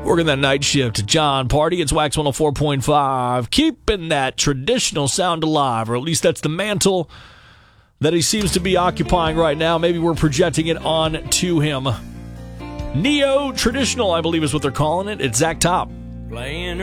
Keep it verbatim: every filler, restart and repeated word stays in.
Working that night shift, John Party. It's Wax one oh four point five. Keeping that traditional sound alive, or at least that's the mantle that he seems to be occupying right now. Maybe we're projecting it on to him. Neo-traditional, I believe is what they're calling it. It's Zach Top. Playing